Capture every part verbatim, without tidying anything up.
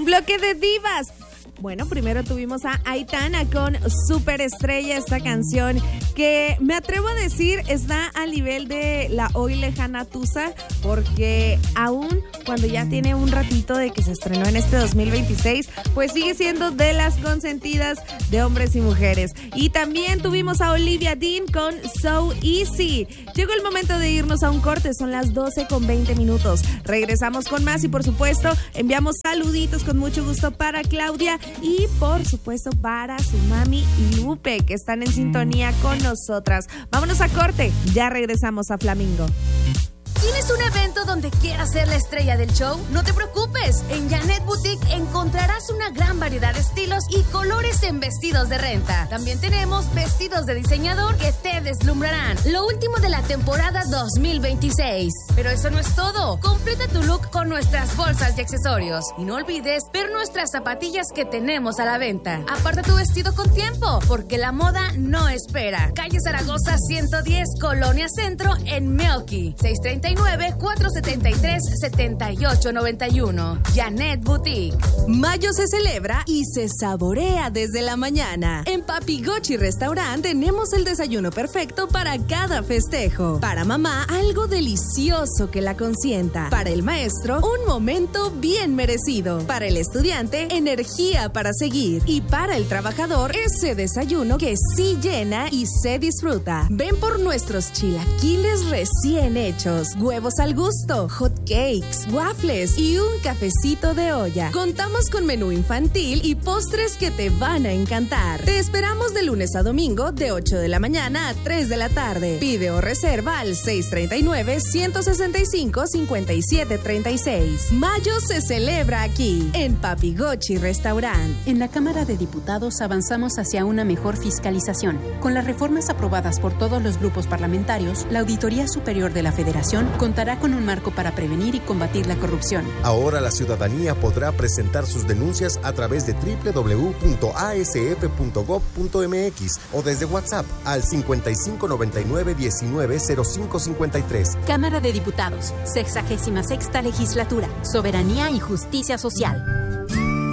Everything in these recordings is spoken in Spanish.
un bloque de divas. Bueno, primero tuvimos a Aitana con Superestrella, esta canción que me atrevo a decir está al nivel de la hoy lejana Tusa, porque aún cuando ya tiene un ratito de que se estrenó en este dos mil veintiséis, pues sigue siendo de las consentidas de hombres y mujeres. Y también tuvimos a Olivia Dean con So Easy. Llegó el momento de irnos a un corte, son las doce con veinte minutos. Regresamos con más y por supuesto enviamos saluditos con mucho gusto para Claudia y por supuesto para su mami Lupe, que están en sintonía con nosotras. Vámonos a corte, ya regresamos a Flamingo. ¿Tienes un evento donde quieras ser la estrella del show? No te preocupes, en Janet Boutique encontrarás una gran variedad de estilos y colores en vestidos de renta. También tenemos vestidos de diseñador que te deslumbrarán. Lo último de la temporada dos mil veintiséis. Pero eso no es todo. Completa tu look con nuestras bolsas y accesorios. Y no olvides ver nuestras zapatillas que tenemos a la venta. Aparta tu vestido con tiempo, porque la moda no espera. Calle Zaragoza ciento diez, Colonia Centro, en Melqui. seis treinta y nueve, cuatrocientos setenta y tres, setenta y ocho noventa y uno. Janet Boutique. Mayo se celebra y se saborea desde la mañana. En Papi Gochi Restaurant tenemos el desayuno perfecto para cada festejo. Para mamá, algo delicioso que la consienta. Para el maestro, un momento bien merecido. Para el estudiante, energía para seguir. Y para el trabajador, ese desayuno que sí llena y se disfruta. Ven por nuestros chilaquiles recién hechos, huevos al gusto, hot cakes, waffles y un cafecito de olla. Contamos con menú infantil y postres que te van a encantar. Te esperamos de lunes a domingo de ocho de la mañana a tres de la tarde. Pide o reserva al seis treinta y nueve, ciento sesenta y cinco, cincuenta y siete treinta y seis. Mayo se celebra aquí, en Papi Gochi Restaurant. En la Cámara de Diputados avanzamos hacia una mejor fiscalización. Con las reformas aprobadas por todos los grupos parlamentarios, la Auditoría Superior de la Federación contará con un marco para prevenir y combatir la corrupción. Ahora la ciudadanía podrá presentar sus denuncias a través de doble u doble u doble u punto a s f punto gob punto m x o desde WhatsApp al cincuenta y cinco noventa y nueve diecinueve cero cinco cincuenta y tres. Cámara de Diputados, sexagésima sexta legislatura, soberanía y justicia social.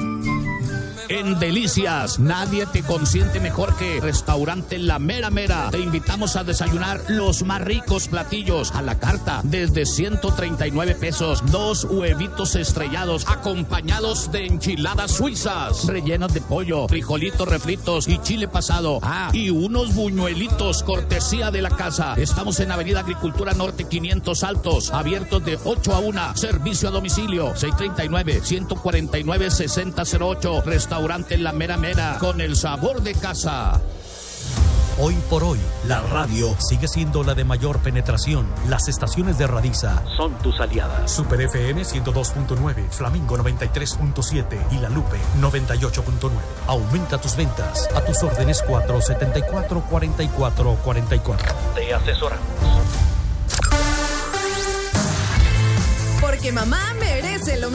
En Delicias, nadie te consiente mejor que Restaurante La Mera Mera. Te invitamos a desayunar los más ricos platillos a la carta desde ciento treinta y nueve pesos. Dos huevitos estrellados acompañados de enchiladas suizas, rellenas de pollo, frijolitos refritos y chile pasado. Ah, y unos buñuelitos cortesía de la casa. Estamos en Avenida Agricultura Norte quinientos Altos, abiertos de ocho a una. Servicio a domicilio seis treinta y nueve, ciento cuarenta y nueve, sesenta cero ocho. Restaurante La Mera Mera, con el sabor de casa. Hoy por hoy, la radio sigue siendo la de mayor penetración. Las estaciones de Radiza son tus aliadas. Super F M ciento dos punto nueve, Flamingo noventa y tres punto siete y La Lupe noventa y ocho punto nueve. Aumenta tus ventas. A tus órdenes cuatro setenta y cuatro, cuarenta y cuatro cuarenta y cuatro. Te asesoramos. Porque mamá merece lo